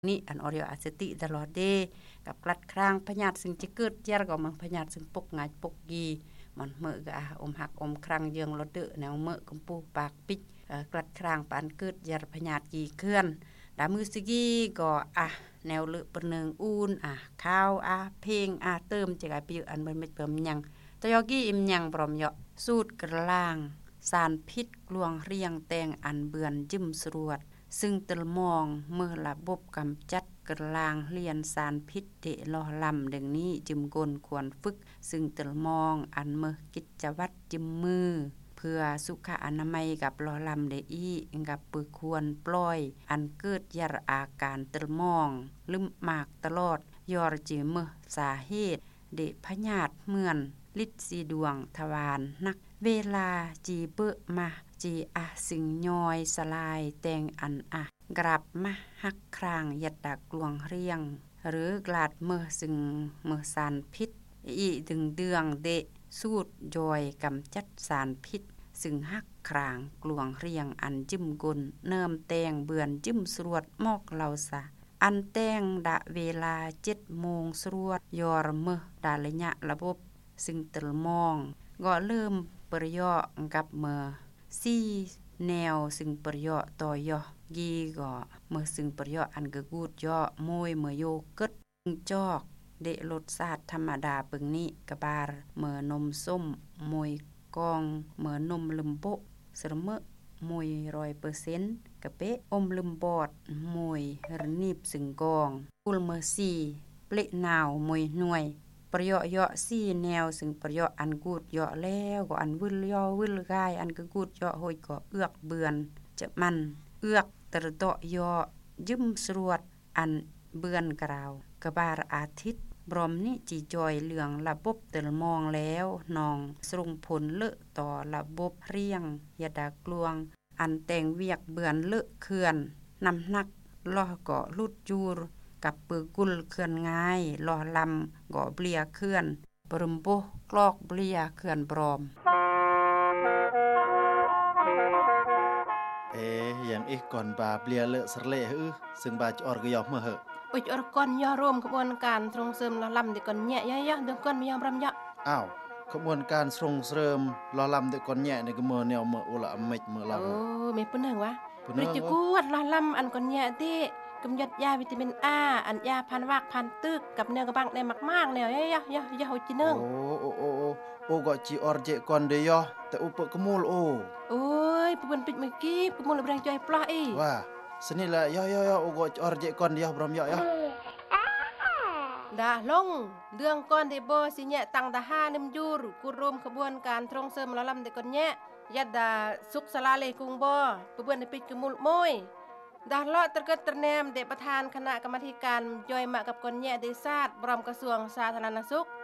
นี่อันออริโออะเซติตลอดเดกับกลัดครางพยาธิซึ่งจะเกิดแย่ก็มันพยาธิซึ่งปกง่ายปกกีมันเมื่อก็อมหักอมครังเยืองรถเดแนวเมื่อกุมปูปากปิดกลัดครางปานเกิดยาพยาธิกีเคลื่อนดามือสิกีก็แนวเลือปนึงอูนข้าวเพลงเติมจะกลายไปอยู่อันเบิ่นไม่เติมยังตยอกี้อิมยังปรอมเหยาะสูตรกระล่างสารพิษกลวงเรียงแตงอันเบือนจิ้มสรวดซึ่งตะมองเมื่อระบบกำจัดกระลางเลียนสารพิษเดลอลำดังนี้จิมกลควรฝึกซึ่งตะมองอันเมื่อกิจวัตรจิมมือเพื่อสุขอนามัยกับลอลำเดอีกับปือควรปล่อยอันเกิดยาอาการตะมองลืมมากตลอดยอรจิมเมื่อสาเหตุเดพญาติเหมือนลิดสีดวงทวารนักเวลาจีเบะมาจีสิงยอยสลายแตงอันกราบมาหักครางยัดดักกลวงเรียงหรือกลาดเมื่อซึ่งเมื่อสารพิษดึงเดืองเดสูดจอยกำจัดสารพิษซึ่งหักครางกลวงเรียงอันจิ้มกลเนิ่มแตงเบือนจิ้มสรวดมอกเหล่าสะอันแตงดะเวลา7 โมงสรวดยอรเมื่อดาระยะระบบซึ่งตะมองก็เริ่มประยอกับเมื่อ4 แนวซึ่งประโยชน์ต่อยอกีก็เมื่อซึ่งประโยชน์อันกะกูดย่อมวยเมื่อโยเกิดจอกเดรสชาติธรรมดาปึงนี้กะบาร์เมื่อนมส้มมวยกองเมื่อนมลึมโปสระเมะมวย100%กะเปะอมลึมบอดมวยระนีบซึ่งกองกุลเมื่อ4เปละนาวมวยหน่วยประโยชน์ย่อ4 แนวซึ่งประโยชน์อันกูดย่อแล้วก็อันวึ่นย่อวึ่นกายอันกะกูดย่อโหยก็เอือกเบือนจะมันเอือกตระเตาะย่อยิ้มสรวดอันเบือนกราวกะบาร์อาทิตย์บรมนี้จีจอยเหลืองระบบตะมองแล้วนองส่งผลเลอะต่อระบบเรียงยาดากลวงอันแต่งเวียกเบือนเลอะเขื่อนน้ำหนักล้อก็ลุดจูรกับปือกุลเคลื่อนง่ายลอลำก่อเบลียเคลื่อนปรมโบกลอกเบลียเคลื่อนปลอมอย่างก่อนบาเบลียเลอะสะเลซึ่งบาจอร์ก็ยอมเมื่อเหอะอุจอรก่อนย่อร่วมขบวนการส่งเสริมลอลำที่ก่อนแย่ยะๆเดี๋ยวก่อนไม่ยอมรำยะอ้าวขบวนการส่งเสริมลอลำที่ก่อนแย่ในก็เมื่อแนวเมื่ออุละเมกเมื่อเราไม่ปุ่นหังวะหรือจะกูดลอลำอันก่อนแย่ที่กำยัดยาวิตามินอันยาพันวากพันตึกกับแนวกระบังได้มากๆแนวยะโหจินึงโอ้ก็จีออร์เจก่อนเดยแต่อุปกมูลโอ้ยปุ่นปิดเมื่อกี้ปุ่นมูลแรงใจปลาว่าสนิละยโอ้ก็ออร์เจก่อนเดียวบรมยดาลงเรื่องก่อนที่บ่สิแยะตั้งตาหานิมยูรกูรวมขบวนการส่งเสริมลอลำที่ก่อนแยะยัดดาสุขสลาเลกุงบ่ปุ่นได้ปิดกมูลมวยดาเลาะตระเกิดตระแนมเดประธานคณะกรรมการย่อยมากับก่อนแยะได้ทราบบรมกระทรวงสาธารณสุข